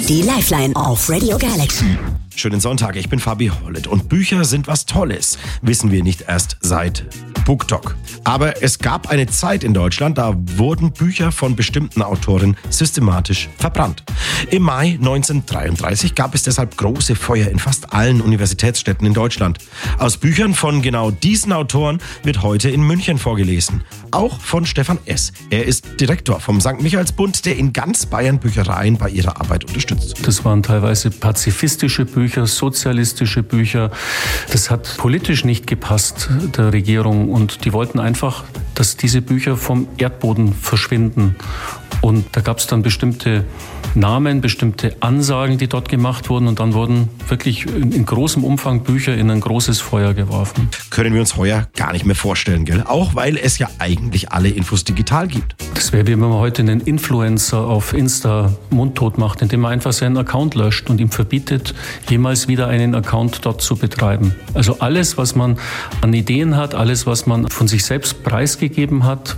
Die Lifeline auf Radio Galaxy. Schönen Sonntag, ich bin Fabi Hollett und Bücher sind was Tolles, wissen wir nicht erst seit BookTok. Aber es gab eine Zeit in Deutschland, da wurden Bücher von bestimmten Autoren systematisch verbrannt. Im Mai 1933 gab es deshalb große Feuer in fast allen Universitätsstädten in Deutschland. Aus Büchern von genau diesen Autoren wird heute in München vorgelesen. Auch von Stefan S. Er ist Direktor vom St. Michaelsbund, der in ganz Bayern Büchereien bei ihrer Arbeit unterstützt. Das waren teilweise pazifistische Bücher, sozialistische Bücher. Das hat politisch nicht gepasst der Regierung und die wollten einfach, dass diese Bücher vom Erdboden verschwinden. Und da gab es dann bestimmte Namen, bestimmte Ansagen, die dort gemacht wurden und dann wurden wirklich in großem Umfang Bücher in ein großes Feuer geworfen. Können wir uns heuer gar nicht mehr vorstellen, gell? Auch weil es ja eigentlich alle Infos digital gibt. Das wäre wie wenn man heute einen Influencer auf Insta mundtot macht, indem man einfach seinen Account löscht und ihm verbietet, jemals wieder einen Account dort zu betreiben. Also alles, was man an Ideen hat, alles, was man von sich selbst preisgegeben hat,